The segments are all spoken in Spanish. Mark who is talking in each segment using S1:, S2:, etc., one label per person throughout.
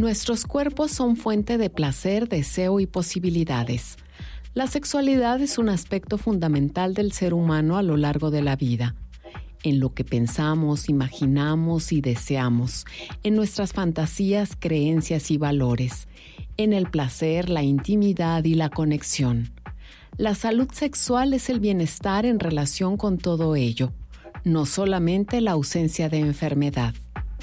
S1: Nuestros cuerpos son fuente de placer, deseo y posibilidades. La sexualidad es un aspecto fundamental del ser humano a lo largo de la vida. En lo que pensamos, imaginamos y deseamos, en nuestras fantasías, creencias y valores, en el placer, la intimidad y la conexión. La salud sexual es el bienestar en relación con todo ello, no solamente la ausencia de enfermedad.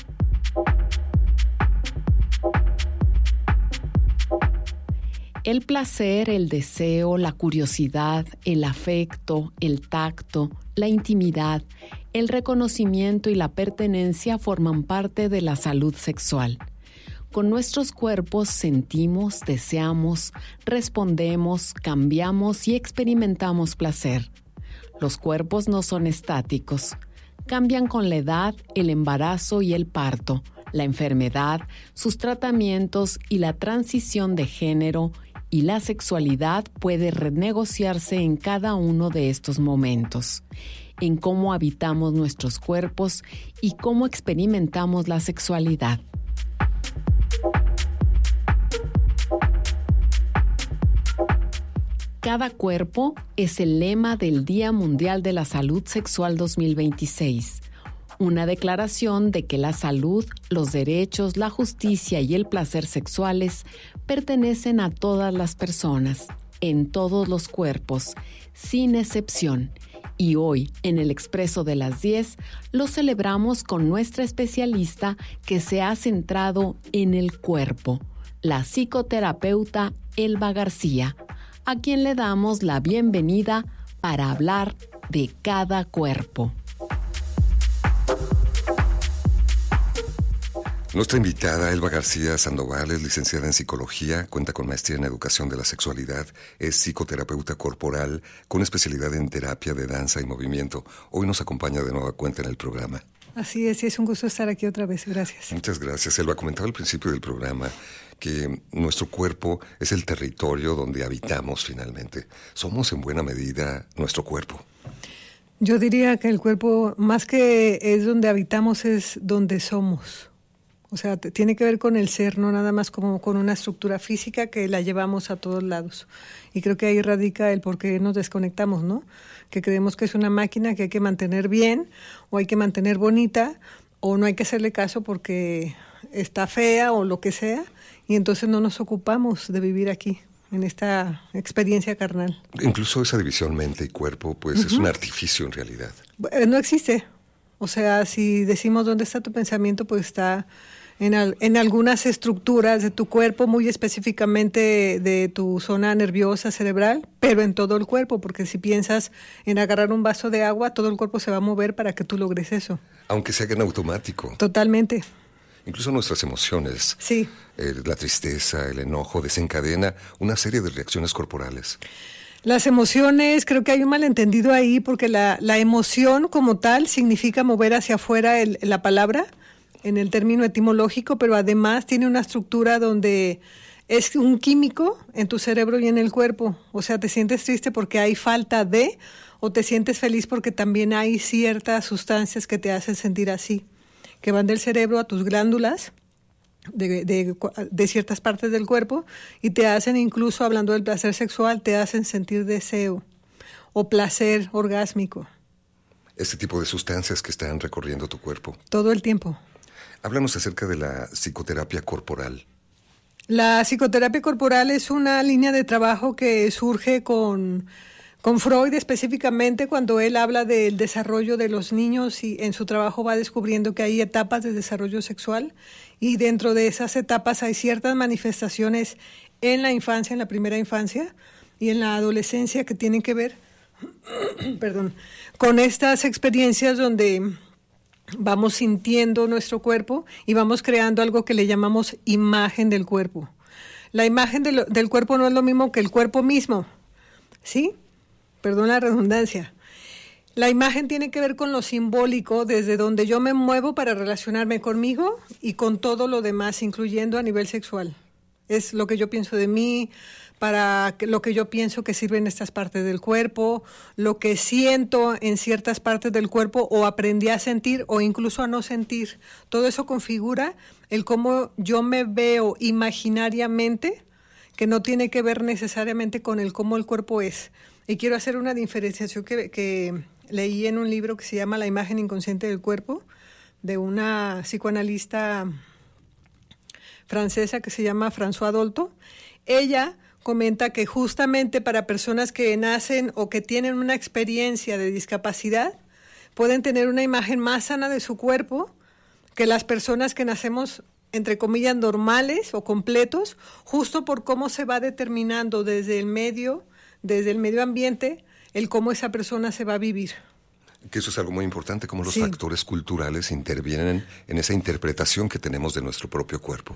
S1: El placer, el deseo, la curiosidad, el afecto, el tacto, la intimidad, el reconocimiento y la pertenencia forman parte de la salud sexual. Con nuestros cuerpos sentimos, deseamos, respondemos, cambiamos y experimentamos placer. Los cuerpos no son estáticos. Cambian con la edad, el embarazo y el parto, la enfermedad, sus tratamientos y la transición de género, y la sexualidad puede renegociarse en cada uno de estos momentos, en cómo habitamos nuestros cuerpos y cómo experimentamos la sexualidad. Cada cuerpo es el lema del Día Mundial de la Salud Sexual 2026. Una declaración de que la salud, los derechos, la justicia y el placer sexuales pertenecen a todas las personas, en todos los cuerpos, sin excepción. Y hoy, en el Expreso de las 10, lo celebramos con nuestra especialista que se ha centrado en el cuerpo, la psicoterapeuta Elba García, a quien le damos la bienvenida para hablar de cada cuerpo.
S2: Nuestra invitada, Elba García Sandoval, es licenciada en Psicología, cuenta con maestría en Educación de la Sexualidad, es psicoterapeuta corporal con especialidad en terapia de danza y movimiento. Hoy nos acompaña de nueva cuenta en el programa.
S3: Así es un gusto estar aquí otra vez, gracias.
S2: Muchas gracias. Elba, comentaba al principio del programa que nuestro cuerpo es el territorio donde habitamos finalmente. Somos en buena medida nuestro cuerpo.
S3: Yo diría que el cuerpo, más que es donde habitamos, es donde somos. O sea, tiene que ver con el ser, no nada más como con una estructura física que la llevamos a todos lados. Y creo que ahí radica el por qué nos desconectamos, ¿no? Que creemos que es una máquina que hay que mantener bien, o hay que mantener bonita, o no hay que hacerle caso porque está fea o lo que sea, y entonces no nos ocupamos de vivir aquí, en esta experiencia carnal.
S2: Incluso esa división mente y cuerpo, pues es un artificio en realidad.
S3: No existe. O sea, si decimos dónde está tu pensamiento, pues está en algunas estructuras de tu cuerpo, muy específicamente de tu zona nerviosa cerebral, pero en todo el cuerpo, porque si piensas en agarrar un vaso de agua, todo el cuerpo se va a mover para que tú logres eso.
S2: Aunque se haga en automático.
S3: Totalmente.
S2: Incluso nuestras emociones,
S3: sí.
S2: La tristeza, el enojo, desencadena una serie de reacciones corporales.
S3: Las emociones, creo que hay un malentendido ahí, porque la emoción como tal significa mover hacia afuera la palabra, en el término etimológico, pero además tiene una estructura donde es un químico en tu cerebro y en el cuerpo. O sea, te sientes triste porque hay falta de, o te sientes feliz porque también hay ciertas sustancias que te hacen sentir así, que van del cerebro a tus glándulas, de ciertas partes del cuerpo, y te hacen, incluso hablando del placer sexual, te hacen sentir deseo o placer orgásmico.
S2: Este tipo de sustancias que están recorriendo tu cuerpo.
S3: Todo el tiempo.
S2: Háblanos acerca de la psicoterapia corporal.
S3: La psicoterapia corporal es una línea de trabajo que surge con Freud, específicamente cuando él habla del desarrollo de los niños, y en su trabajo va descubriendo que hay etapas de desarrollo sexual, y dentro de esas etapas hay ciertas manifestaciones en la infancia, en la primera infancia y en la adolescencia, que tienen que ver con estas experiencias donde vamos sintiendo nuestro cuerpo y vamos creando algo que le llamamos imagen del cuerpo. La imagen del cuerpo no es lo mismo que el cuerpo mismo, ¿sí? Perdón la redundancia. La imagen tiene que ver con lo simbólico, desde donde yo me muevo para relacionarme conmigo y con todo lo demás, incluyendo a nivel sexual. Es lo que yo pienso de mí, lo que yo pienso que sirve en estas partes del cuerpo, lo que siento en ciertas partes del cuerpo o aprendí a sentir o incluso a no sentir. Todo eso configura el cómo yo me veo imaginariamente, que no tiene que ver necesariamente con el cómo el cuerpo es. Y quiero hacer una diferenciación que leí en un libro que se llama La imagen inconsciente del cuerpo, de una psicoanalista francesa que se llama François Dolto. Ella comenta que justamente para personas que nacen o que tienen una experiencia de discapacidad, pueden tener una imagen más sana de su cuerpo que las personas que nacemos, entre comillas, normales o completos, justo por cómo se va determinando desde el medio ambiente, el cómo esa persona se va a vivir.
S2: Que eso es algo muy importante, cómo los factores culturales intervienen en esa interpretación que tenemos de nuestro propio cuerpo.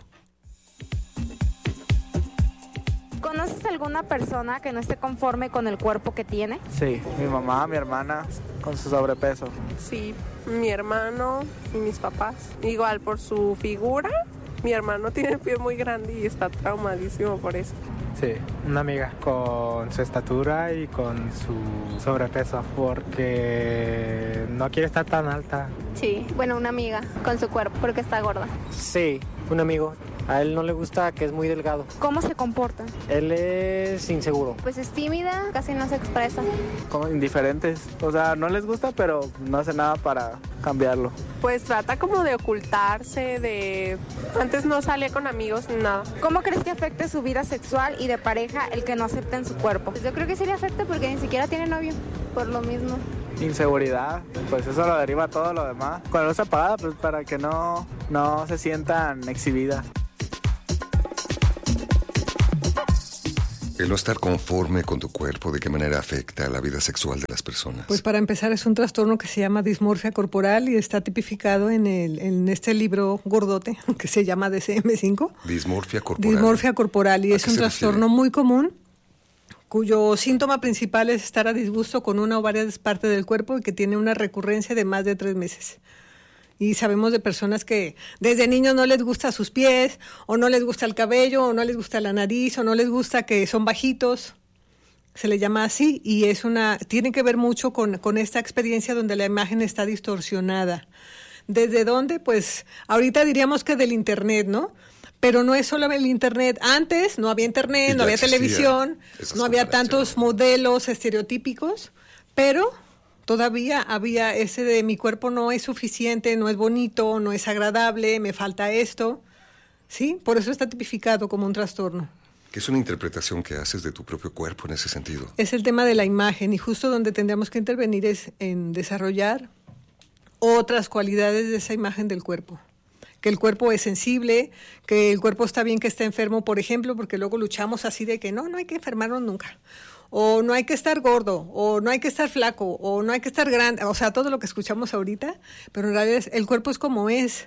S4: ¿Conoces alguna persona que no esté conforme con el cuerpo que tiene?
S5: Sí, mi mamá, mi hermana, con su sobrepeso.
S6: Sí, mi hermano y mis papás. Igual por su figura, mi hermano tiene el pie muy grande y está traumadísimo por eso.
S5: Sí, una amiga con su estatura y con su sobrepeso, porque no quiere estar tan alta.
S7: Sí, bueno, una amiga con su cuerpo porque está gorda.
S8: Sí, un amigo. A él no le gusta, que es muy delgado.
S4: ¿Cómo se comporta?
S8: Él es inseguro.
S7: Pues es tímida, casi no se expresa.
S5: Como indiferentes, o sea, no les gusta, pero no hace nada para cambiarlo.
S6: Pues trata como de ocultarse, antes no salía con amigos ni nada.
S4: ¿Cómo crees que afecte su vida sexual y de pareja el que no acepten su cuerpo?
S7: Pues yo creo que sí le afecta porque ni siquiera tiene novio, por lo mismo.
S5: Inseguridad, pues eso lo deriva todo lo demás. Con la luz apagada, pues para que no se sientan exhibidas.
S2: El no estar conforme con tu cuerpo, ¿de qué manera afecta la vida sexual de las personas?
S3: Pues para empezar es un trastorno que se llama dismorfia corporal y está tipificado en este libro gordote que se llama DSM-5.
S2: Dismorfia corporal.
S3: Dismorfia corporal y es un trastorno muy común cuyo síntoma principal es estar a disgusto con una o varias partes del cuerpo y que tiene una recurrencia de más de 3 meses. Y sabemos de personas que desde niños no les gusta sus pies, o no les gusta el cabello, o no les gusta la nariz, o no les gusta que son bajitos. Se le llama así y tiene que ver mucho con esta experiencia donde la imagen está distorsionada. ¿Desde dónde? Pues ahorita diríamos que del internet, ¿no? Pero no es solo el internet. Antes no había internet, no había televisión, no había tantos modelos estereotípicos, pero todavía había ese de mi cuerpo no es suficiente, no es bonito, no es agradable, me falta esto, ¿sí? Por eso está tipificado como un trastorno.
S2: ¿Qué es una interpretación que haces de tu propio cuerpo en ese sentido?
S3: Es el tema de la imagen y justo donde tendríamos que intervenir es en desarrollar otras cualidades de esa imagen del cuerpo. Que el cuerpo es sensible, que el cuerpo está bien que esté enfermo, por ejemplo, porque luego luchamos así de que no hay que enfermarnos nunca. O no hay que estar gordo, o no hay que estar flaco, o no hay que estar grande, o sea, todo lo que escuchamos ahorita, pero en realidad el cuerpo es como es.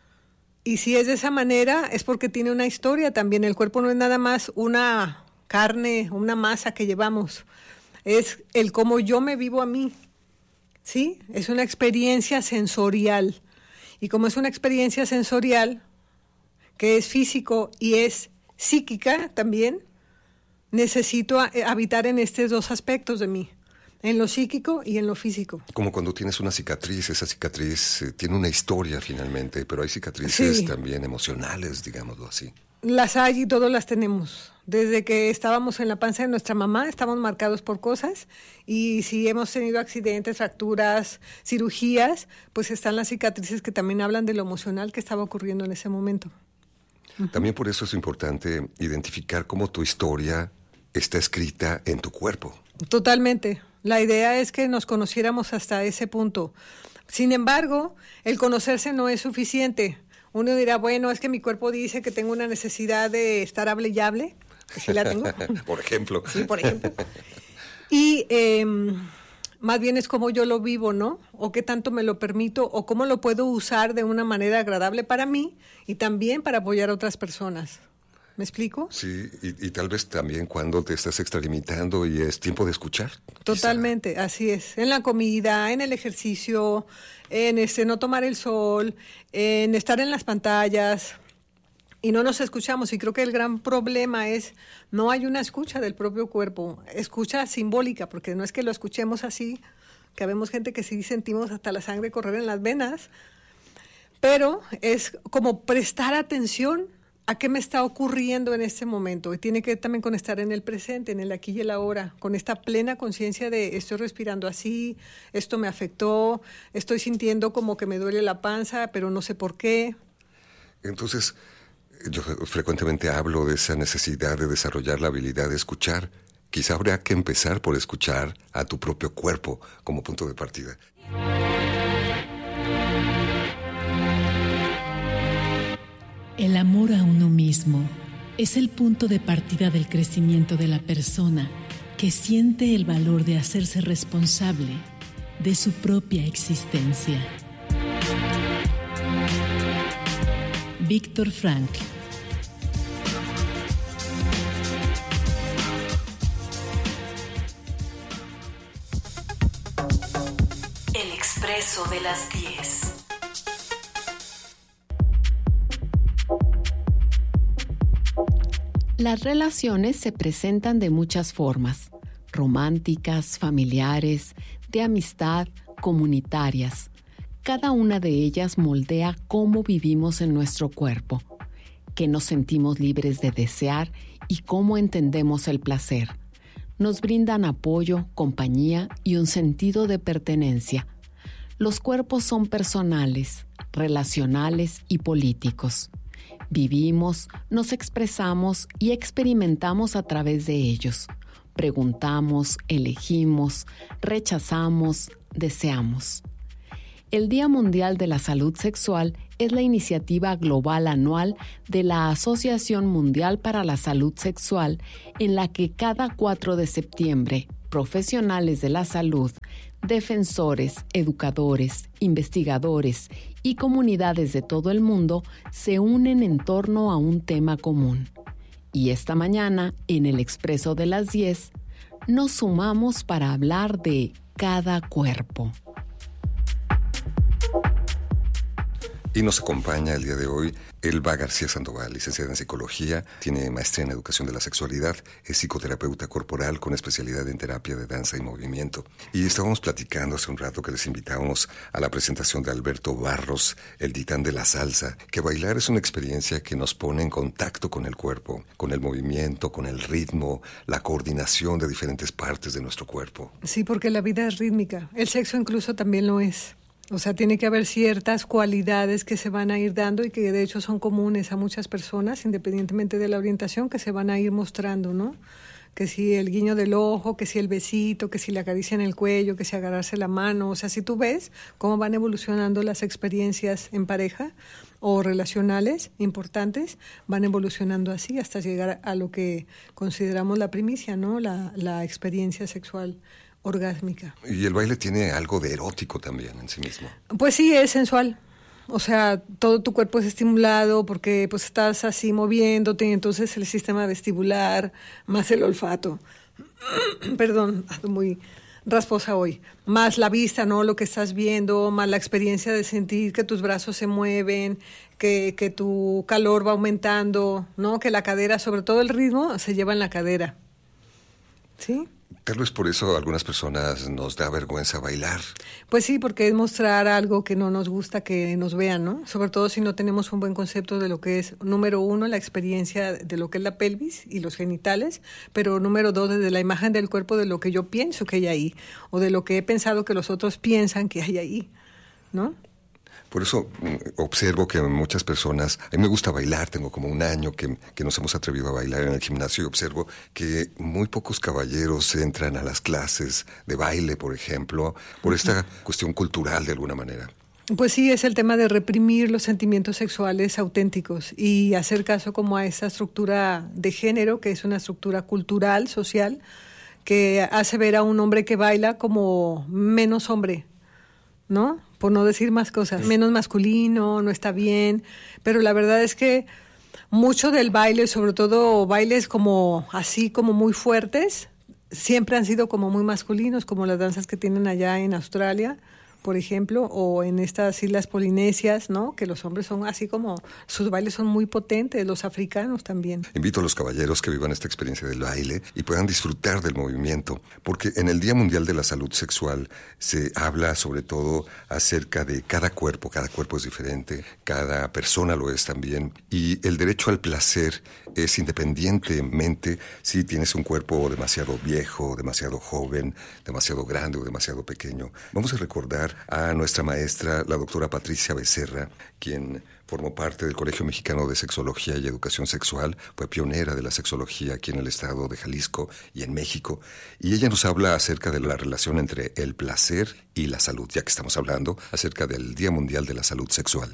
S3: Y si es de esa manera, es porque tiene una historia también. El cuerpo no es nada más una carne, una masa que llevamos. Es el cómo yo me vivo a mí, ¿sí? Es una experiencia sensorial. Y como es una experiencia sensorial, que es físico y es psíquica también, necesito habitar en estos 2 aspectos de mí, en lo psíquico y en lo físico.
S2: Como cuando tienes una cicatriz, esa cicatriz tiene una historia finalmente, pero hay cicatrices también emocionales, digámoslo así.
S3: Las hay y todos las tenemos. Desde que estábamos en la panza de nuestra mamá, estamos marcados por cosas y si hemos tenido accidentes, fracturas, cirugías, pues están las cicatrices que también hablan de lo emocional que estaba ocurriendo en ese momento.
S2: También por eso es importante identificar cómo tu historia está escrita en tu cuerpo.
S3: Totalmente. La idea es que nos conociéramos hasta ese punto. Sin embargo, el conocerse no es suficiente. Uno dirá, bueno, es que mi cuerpo dice que tengo una necesidad de estar hable y hable. Que sí la tengo.
S2: Por ejemplo.
S3: Sí, por ejemplo. Y más bien es cómo yo lo vivo, ¿no? O qué tanto me lo permito, o cómo lo puedo usar de una manera agradable para mí y también para apoyar a otras personas. ¿Me explico?
S2: Sí, y tal vez también cuando te estás extralimitando y es tiempo de escuchar.
S3: Totalmente, quizá. Así es. En la comida, en el ejercicio, en no tomar el sol, en estar en las pantallas, y no nos escuchamos, y creo que el gran problema es no hay una escucha del propio cuerpo, escucha simbólica, porque no es que lo escuchemos así, que vemos gente que sí sentimos hasta la sangre correr en las venas, pero es como prestar atención a qué me está ocurriendo en este momento, y tiene que ver también con estar en el presente, en el aquí y el ahora, con esta plena conciencia de estoy respirando así, esto me afectó, estoy sintiendo como que me duele la panza, pero no sé por qué.
S2: Entonces, yo frecuentemente hablo de esa necesidad de desarrollar la habilidad de escuchar. Quizá habría que empezar por escuchar a tu propio cuerpo como punto de partida.
S9: El amor a uno mismo es el punto de partida del crecimiento de la persona que siente el valor de hacerse responsable de su propia existencia. Víctor Frankl.
S10: El Expreso de las 10.
S1: Las relaciones se presentan de muchas formas: románticas, familiares, de amistad, comunitarias. Cada una de ellas moldea cómo vivimos en nuestro cuerpo, qué nos sentimos libres de desear y cómo entendemos el placer. Nos brindan apoyo, compañía y un sentido de pertenencia. Los cuerpos son personales, relacionales y políticos. Vivimos, nos expresamos y experimentamos a través de ellos. Preguntamos, elegimos, rechazamos, deseamos. El Día Mundial de la Salud Sexual es la iniciativa global anual de la Asociación Mundial para la Salud Sexual, en la que cada 4 de septiembre, profesionales de la salud, defensores, educadores, investigadores y comunidades de todo el mundo se unen en torno a un tema común. Y esta mañana, en el Expreso de las 10, nos sumamos para hablar de cada cuerpo.
S2: Y nos acompaña el día de hoy Elba García Sandoval, licenciada en Psicología, tiene maestría en Educación de la Sexualidad, es psicoterapeuta corporal con especialidad en terapia de danza y movimiento. Y estábamos platicando hace un rato que les invitábamos a la presentación de Alberto Barros, el titán de la salsa, que bailar es una experiencia que nos pone en contacto con el cuerpo, con el movimiento, con el ritmo, la coordinación de diferentes partes de nuestro cuerpo.
S3: Sí, porque la vida es rítmica, el sexo incluso también lo es. O sea, tiene que haber ciertas cualidades que se van a ir dando y que de hecho son comunes a muchas personas, independientemente de la orientación, que se van a ir mostrando, ¿no? Que si el guiño del ojo, que si el besito, que si la caricia en el cuello, que si agarrarse la mano. O sea, si tú ves cómo van evolucionando las experiencias en pareja o relacionales importantes, van evolucionando así hasta llegar a lo que consideramos la primicia, ¿no? La experiencia sexual orgásmica.
S2: Y el baile tiene algo de erótico también en sí mismo.
S3: Pues sí, es sensual. O sea, todo tu cuerpo es estimulado porque pues estás así moviéndote y entonces el sistema vestibular, más el olfato, perdón, muy rasposa hoy, más la vista, ¿no? Lo que estás viendo, más la experiencia de sentir que tus brazos se mueven, que tu calor va aumentando, ¿no? Que la cadera, sobre todo el ritmo, se lleva en la cadera. ¿Sí?
S2: Tal vez por eso a algunas personas nos da vergüenza bailar.
S3: Pues sí, porque es mostrar algo que no nos gusta que nos vean, ¿no? Sobre todo si no tenemos un buen concepto de lo que es, número 1, la experiencia de lo que es la pelvis y los genitales, pero número 2, desde la imagen del cuerpo de lo que yo pienso que hay ahí, o de lo que he pensado que los otros piensan que hay ahí, ¿no?
S2: Por eso observo que muchas personas, a mí me gusta bailar, tengo como un año que nos hemos atrevido a bailar en el gimnasio y observo que muy pocos caballeros entran a las clases de baile, por ejemplo, por esta cuestión cultural de alguna manera.
S3: Pues sí, es el tema de reprimir los sentimientos sexuales auténticos y hacer caso como a esa estructura de género, que es una estructura cultural, social, que hace ver a un hombre que baila como menos hombre, ¿no? Por no decir más cosas, menos masculino, no está bien, pero la verdad es que mucho del baile, sobre todo bailes como así como muy fuertes, siempre han sido como muy masculinos, como las danzas que tienen allá en Australia, por ejemplo, o en estas islas polinesias, ¿no? Que los hombres son así como, sus bailes son muy potentes, los africanos también.
S2: Invito a los caballeros que vivan esta experiencia del baile y puedan disfrutar del movimiento, porque en el Día Mundial de la Salud Sexual se habla sobre todo acerca de cada cuerpo es diferente, cada persona lo es también, y el derecho al placer es independientemente si tienes un cuerpo demasiado viejo, demasiado joven, demasiado grande o demasiado pequeño. Vamos a recordar a nuestra maestra, la doctora Patricia Becerra, quien formó parte del Colegio Mexicano de Sexología y Educación Sexual, fue pionera de la sexología aquí en el estado de Jalisco y en México, y ella nos habla acerca de la relación entre el placer y la salud, ya que estamos hablando acerca del Día Mundial de la Salud Sexual.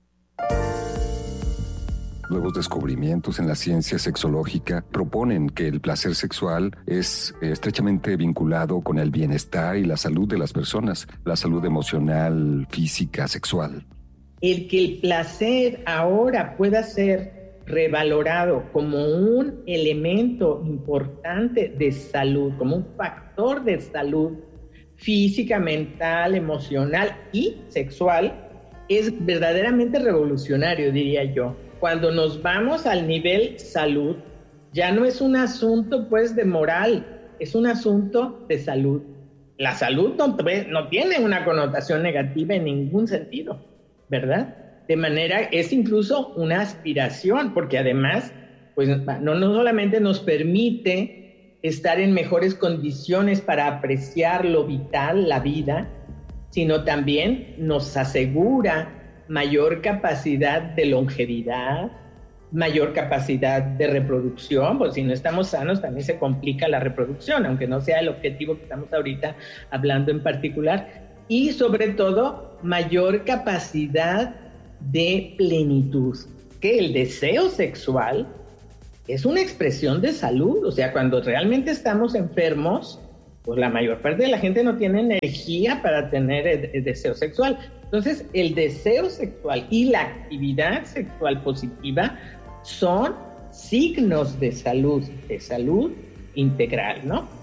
S2: Nuevos descubrimientos en la ciencia sexológica proponen que el placer sexual es estrechamente vinculado con el bienestar y la salud de las personas, la salud emocional, física, sexual.
S11: El que el placer ahora pueda ser revalorado como un elemento importante de salud, como un factor de salud física, mental, emocional y sexual, es verdaderamente revolucionario, diría yo. Cuando nos vamos al nivel salud, ya no es un asunto pues de moral, es un asunto de salud. La salud no tiene una connotación negativa en ningún sentido, ¿verdad? De manera, es incluso una aspiración, porque además, pues no solamente nos permite estar en mejores condiciones para apreciar lo vital, la vida, sino también nos asegura mayor capacidad de longevidad, mayor capacidad de reproducción, pues si no estamos sanos también se complica la reproducción, aunque no sea el objetivo que estamos ahorita hablando en particular, y sobre todo mayor capacidad de plenitud, que el deseo sexual es una expresión de salud, o sea, cuando realmente estamos enfermos, pues la mayor parte de la gente no tiene energía para tener el deseo sexual. Entonces, el deseo sexual y la actividad sexual positiva son signos de salud integral, ¿no?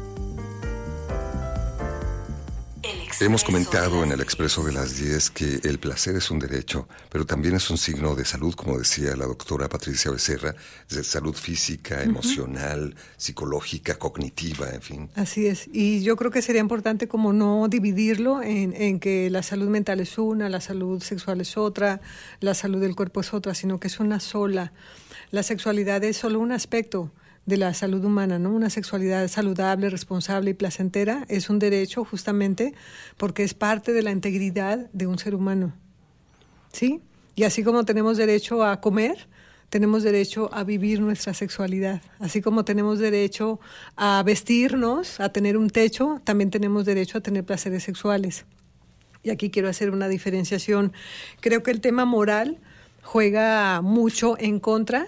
S2: Hemos comentado en el Expreso de las 10 que el placer es un derecho, pero también es un signo de salud, como decía la doctora Patricia Becerra, de salud física, emocional, psicológica, cognitiva, en fin.
S3: Así es, y yo creo que sería importante como no dividirlo en que la salud mental es una, la salud sexual es otra, la salud del cuerpo es otra, sino que es una sola. La sexualidad es solo un aspecto de la salud humana, ¿no? Una sexualidad saludable, responsable y placentera es un derecho justamente porque es parte de la integridad de un ser humano, ¿sí? Y así como tenemos derecho a comer, tenemos derecho a vivir nuestra sexualidad. Así como tenemos derecho a vestirnos, a tener un techo, también tenemos derecho a tener placeres sexuales. Y aquí quiero hacer una diferenciación. Creo que el tema moral juega mucho en contra,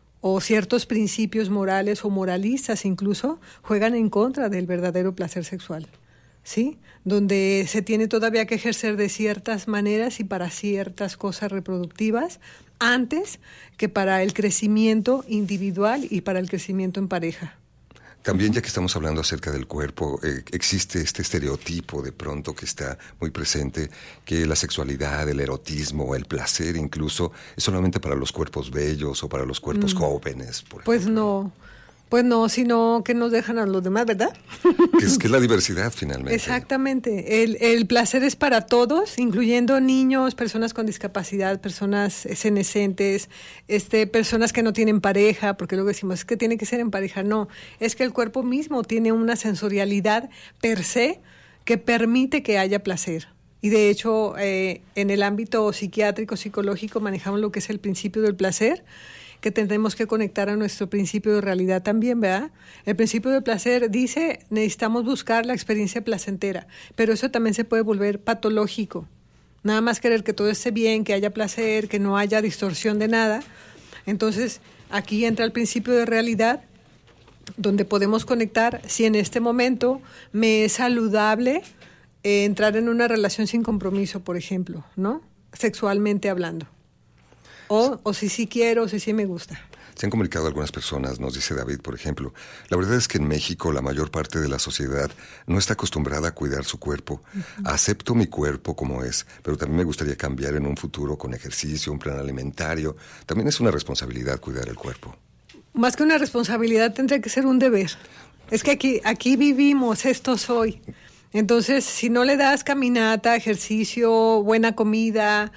S3: o ciertos principios morales o moralistas incluso juegan en contra del verdadero placer sexual, ¿sí? Donde se tiene todavía que ejercer de ciertas maneras y para ciertas cosas reproductivas antes que para el crecimiento individual y para el crecimiento en pareja.
S2: También, ya que estamos hablando acerca del cuerpo, existe este estereotipo de pronto que está muy presente, que la sexualidad, el erotismo, el placer incluso, es solamente para los cuerpos bellos o para los cuerpos jóvenes, por ejemplo.
S3: Pues no, sino que nos dejan a los demás, ¿verdad?
S2: Que es la diversidad, finalmente.
S3: Exactamente. El placer es para todos, incluyendo niños, personas con discapacidad, personas senescentes, personas que no tienen pareja, porque luego decimos, es que tiene que ser en pareja. No, es que el cuerpo mismo tiene una sensorialidad per se que permite que haya placer. Y de hecho, en el ámbito psiquiátrico, psicológico, manejamos lo que es el principio del placer, que tendremos que conectar a nuestro principio de realidad también, ¿verdad? El principio del placer dice, necesitamos buscar la experiencia placentera, pero eso también se puede volver patológico. Nada más querer que todo esté bien, que haya placer, que no haya distorsión de nada. Entonces, aquí entra el principio de realidad, donde podemos conectar si en este momento me es saludable entrar en una relación sin compromiso, por ejemplo, ¿no? Sexualmente hablando. O si sí quiero, o si sí me gusta.
S2: Se han comunicado algunas personas, nos dice David, por ejemplo. La verdad es que en México la mayor parte de la sociedad no está acostumbrada a cuidar su cuerpo. Acepto mi cuerpo como es, pero también me gustaría cambiar en un futuro con ejercicio, un plan alimentario. También es una responsabilidad cuidar el cuerpo.
S3: Más que una responsabilidad, tendría que ser un deber. Es que aquí vivimos, esto soy. Entonces, si no le das caminata, ejercicio, buena comida,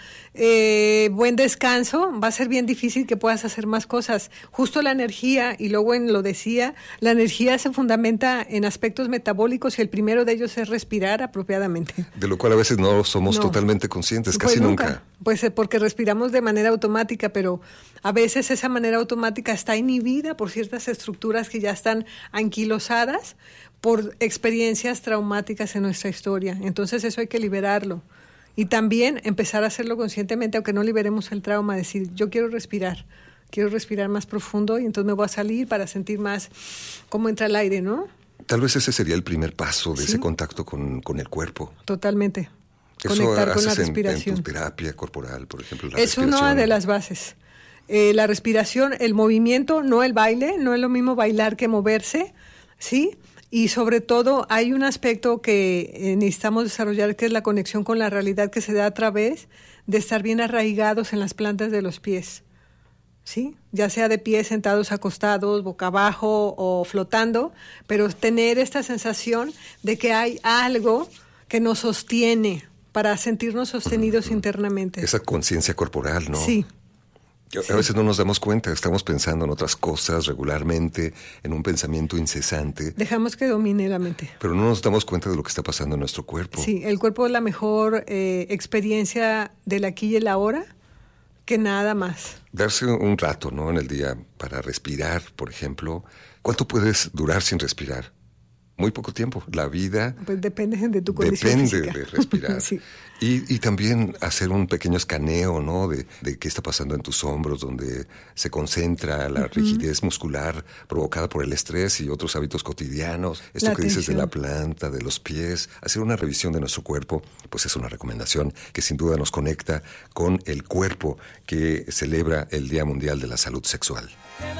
S3: buen descanso, va a ser bien difícil que puedas hacer más cosas. Justo la energía, y luego lo decía, la energía se fundamenta en aspectos metabólicos y el primero de ellos es respirar apropiadamente.
S2: De lo cual a veces no somos totalmente conscientes, casi nunca.
S3: Pues porque respiramos de manera automática, pero a veces esa manera automática está inhibida por ciertas estructuras que ya están anquilosadas por experiencias traumáticas en nuestra historia. Entonces eso hay que liberarlo. Y también empezar a hacerlo conscientemente, aunque no liberemos el trauma, decir, yo quiero respirar más profundo y entonces me voy a salir para sentir más cómo entra el aire, ¿no?
S2: Tal vez ese sería el primer paso de ese contacto con el cuerpo.
S3: Totalmente.
S2: Eso
S3: conectar con la
S2: haces
S3: respiración.
S2: en tu terapia corporal, por ejemplo.
S3: Es una de las bases. La respiración, el movimiento, no el baile, no es lo mismo bailar que moverse, ¿sí? Y sobre todo hay un aspecto que necesitamos desarrollar, que es la conexión con la realidad que se da a través de estar bien arraigados en las plantas de los pies, ¿sí? Ya sea de pies sentados, acostados, boca abajo o flotando, pero tener esta sensación de que hay algo que nos sostiene para sentirnos sostenidos internamente.
S2: Esa conciencia corporal, ¿no?
S3: Sí.
S2: A veces no nos damos cuenta, estamos pensando en otras cosas regularmente, en un pensamiento incesante.
S3: Dejamos que domine la mente.
S2: Pero no nos damos cuenta de lo que está pasando en nuestro cuerpo.
S3: Sí, el cuerpo es la mejor experiencia del aquí y el ahora que nada más.
S2: Darse un rato, ¿no?, en el día para respirar, por ejemplo. ¿Cuánto puedes durar sin respirar? Muy poco tiempo. La vida...
S3: Pues depende de tu condición física.
S2: Depende de respirar.
S3: Sí.
S2: Y también hacer un pequeño escaneo, ¿no?, de qué está pasando en tus hombros, donde se concentra la rigidez muscular provocada por el estrés y otros hábitos cotidianos. Esto
S3: La
S2: que dices de
S3: tensión.
S2: la planta, de los pies. Hacer una revisión de nuestro cuerpo, pues es una recomendación que sin duda nos conecta con el cuerpo que celebra el Día Mundial de la Salud Sexual.